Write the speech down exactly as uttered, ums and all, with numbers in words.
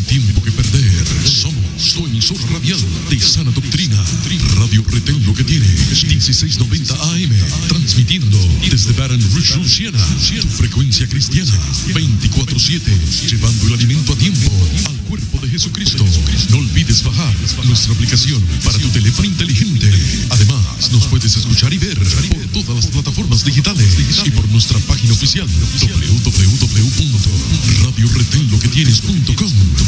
tiempo que perder. Somos tu emisora radial de sana doctrina. Radio Retén lo que tiene. dieciséis noventa A M. Transmitiendo desde Baton Rouge, Luisiana. Tu frecuencia cristiana. veinticuatro siete. Llevando el alimento a tiempo al cuerpo de Jesucristo. No olvides bajar nuestra aplicación para tu teléfono inteligente. Además, nos puedes escuchar y ver por todas las plataformas digitales y por nuestra página oficial doble u doble u doble u punto radio retén lo que tienes punto com.